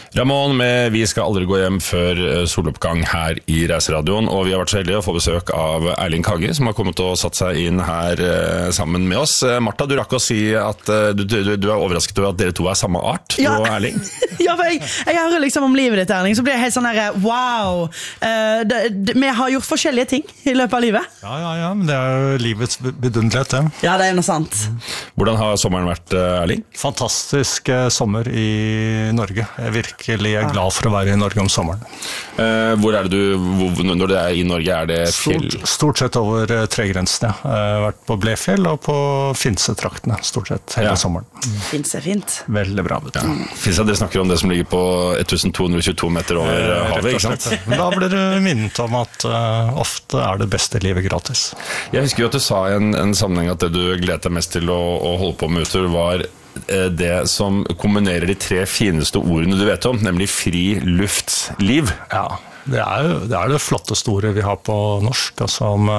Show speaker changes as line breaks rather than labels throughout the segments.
Ramón med Vi skal aldri gå hjem før soloppgang her I Reiseradioen, og vi har vært så heldige å få besøk av Erling Kagge, som har kommet og satt seg inn her sammen med oss. Martha, du rakk å si at du overrasket over at dere to samme art, du og Erling.
Ja, for jeg hører liksom om livet ditt, Erling, så blir jeg helt sånn her, wow! Vi har gjort forskjellige ting I løpet av livet.
Ja, men det jo livets bedundelighet, det.
Ja, det noe sant.
Hvordan har sommeren vært, Erling?
Fantastisk sommer I Norge. Jeg virkelig glad for å være I Norge om sommeren.
Hvor det du, når du I Norge, det fjell?
Stort sett over tregrensene. Jeg har vært på Blefjell og på Finse-traktene, stort sett hele sommeren.
Finse fint.
Veldig bra. Ja.
Finse, dere snakker om det som ligger på 1222 meter over havet, ikke sant?
Men da blir du minnet om at ofte det beste livet gratis.
Jeg husker jo at du sa I en sammenheng at det du gledet deg mest til å holde på med utover var det som kombinerer de 3 fineste ordene du vet om, nemlig fri luftliv.
Ja, det det flotteste ordet vi har på norsk, altså om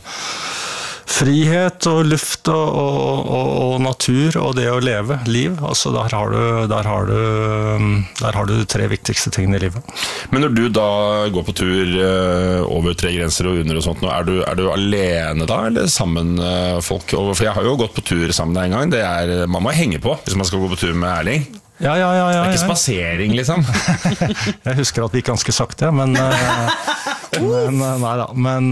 frihet og luft og natur og det å leve liv. Altså der har du 3 viktigste tingene I livet. Men
når du da går på tur over 3 grenser og under og sånt, er du alene da, eller sammen folk? For jeg har jo gått på tur sammen en gang. Man må henge på hvis man skal gå på tur med Erling.
Ja.
Det ikke spasering, liksom.
Jeg husker at vi gikk ganske sakte, men neida. Men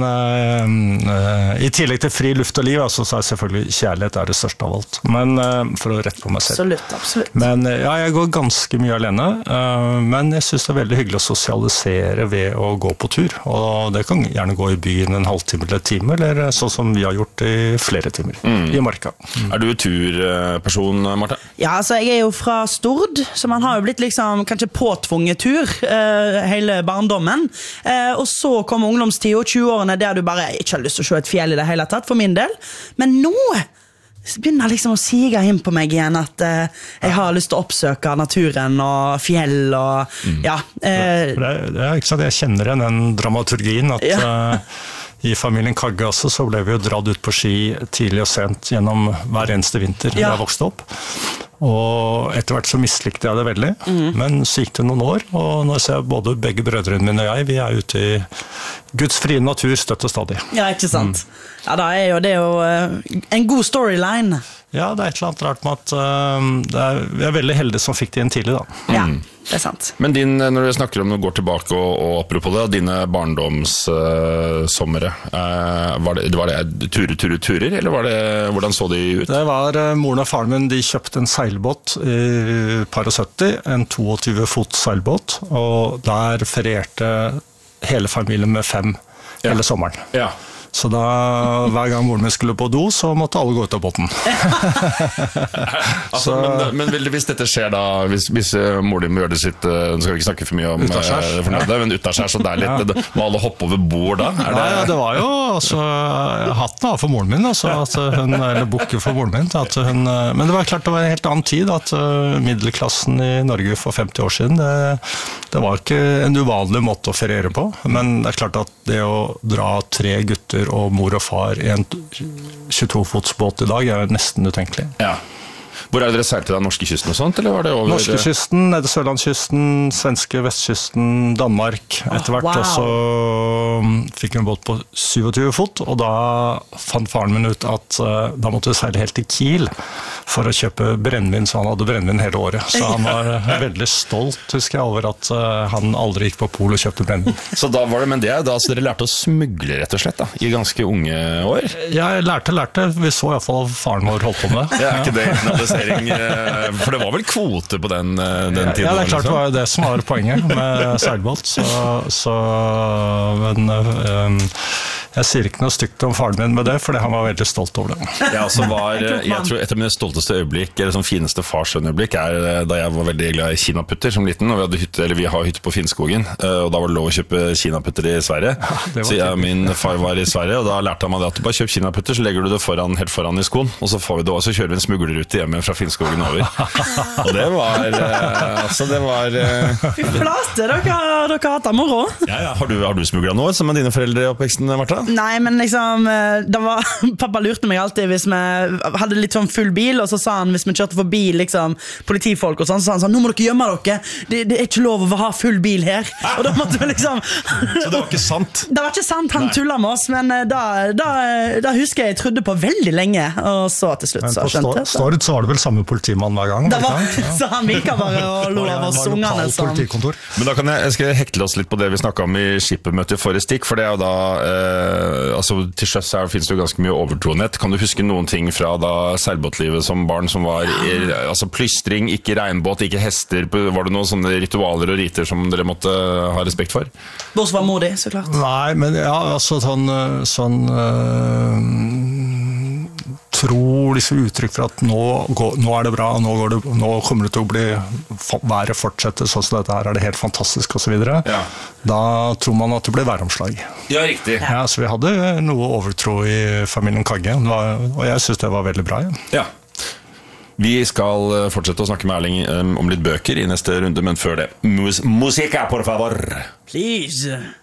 I tillegg til fri luft og liv, altså, så selvfølgelig kjærlighet det største av alt. Men for å rette på meg selv.
Absolutt.
Men jeg går ganske mye alene, men jeg synes det veldig hyggelig å sosialisere ved å gå på tur. Og det kan gjerne gå I byen en halvtime eller en time, eller sånn som vi har gjort I flere timer, I marka.
Du turperson, Martha?
Ja, altså jeg jo fra Stord, så man har jo blitt liksom kanskje påtvunget tur hele barndommen. Og så kom ungdomstid og 20-årene der du bare ikke har lyst til å se et fjell I det hele tatt, for min del. Men nå begynner liksom å sige inn på meg igjen at jeg har lyst til å oppsøke naturen og fjell og ja.
Det ikke sant, jeg kjenner igjen den dramaturgien at I familien Kagge også, så ble vi jo dratt ut på ski tidlig og sent gjennom hver eneste vinter da jeg vokste opp. Og etter hvert så mislikte jeg det veldig, men så gikk det noen år, og nå ser jeg både begge brødrene mine og jeg, vi ute I Guds frie natur støtt og stadig.
Ja, ikke sant? Ja, det jo en god storyline.
Ja, det et eller annet rart med at vi veldig heldige som fikk det inn tidlig da.
Ja, det sant.
Men når du snakker om å gå tilbake og apropos det, dine barndomssommere, var det turer, eller hvordan så de ut? Det
var moren og faren min, de kjøpte en seilbåt I par og 70, en 22 fot seilbåt, og der ferierte hele familien med 5 hele sommeren.
Ja.
Så da, hver gang moren min skulle på do, så måtte alle gå ut av båten.
Altså, men hvis dette skjer da, hvis moren din må gjøre det sitt, nå skal vi ikke snakke for mye om fornøyde, men utaskjærs, så det litt, må alle hoppe over bord da?
Nei, det var jo altså, hatten av for moren min, altså, at hun, eller bukke for moren min, at hun, men det var klart det var en helt annen tid, at middelklassen I Norge for 50 år siden, det var ikke en uvanlig måte å feriere på, men det klart at det å dra 3 gutter og mor og far I en 22-fotsbåt I dag nesten utenkelig.
Ja. Hvor dere seilte da? Norskekysten og sånt, eller var det over?
Norskekysten, nede Sørlandskysten, svenske vestkysten, Danmark. Etter hvert også fikk vi en båt på 27 fot, og da fant faren min ut at da måtte vi seile helt til Kiel for å kjøpe brennvin, så han hadde brennvin hele året. Så han var veldig stolt, husker jeg, over at han aldri gikk på pol og kjøpte brennvin.
Så da var det, men det da, så dere lærte å smugle rett og slett da, I ganske unge år?
Ja, jeg lærte. Vi så I hvert fall faren vår holdt på med det.
Ja, ikke det for det var vel kvote på den tiden?
Ja, det klart det var det som var poenget med seilbåt, men jeg sier ikke noe stygt om faren min med det, fordi han var veldig stolt over det.
Ja, så jeg tror et av mine stolteste øyeblikk, eller sånn fineste farsønøyeblikk, da jeg var veldig glad I kinaputter som liten, og vi har hytte på Finnskogen, og da var det lov å kjøpe kinaputter I Sverige. Ja, så min far var I Sverige, og da lærte han meg det at du bare kjøp kinaputter, så legger du det helt foran I skoen, og så får vi det, og så kjører vi en smuglerrute hjemme fra Finnskogen over. Og det var
Fy flate, dere har hatt det moro.
Ja, har du smuglet noe som med dine foreldre I oppveksten, Martha?
Nei, men liksom pappa lurte meg alltid hvis vi hadde litt sånn full bil, og så sa han, hvis vi kjørte forbi liksom, politifolk og sånn, så sa han sånn, nå må dere gjemme dere, det er ikke lov å ha full bil her. Og da måtte vi liksom
Så det var ikke sant?
Det var ikke sant, han tullet med oss, men da husker jeg trodde på veldig lenge, og så til slutt så skjønte jeg.
Stord så var det vel samme politimann hver gang?
Så han virket bare og lo av oss ungene.
Men da jeg skal hekle oss litt på det vi snakket om i skippermøtet i forrige stikk, for det jo da, altså til sjøs her finnes det jo ganske mye overtroenhet. Kan du huske noen ting fra da seilbåtlivet som barn som var, altså plystring, ikke regnbåt, ikke hester, var det noen sånne ritualer og riter som dere måtte ha respekt for?
Bortsett var modig, så klart.
Nei, men ja, altså tror liksom uttrykk for at nå det bra, nå kommer det til å været fortsette sånn som dette her, det helt fantastisk og så videre. Ja. Da tror man at det blir væromslag.
Ja, riktig.
Ja, så vi hadde noe overtro i familien Kagge, og jeg synes det var veldig bra.
Ja. Vi skal fortsette å snakke med Erling om litt bøker i neste runde, men før det, musica, por favor.
Please.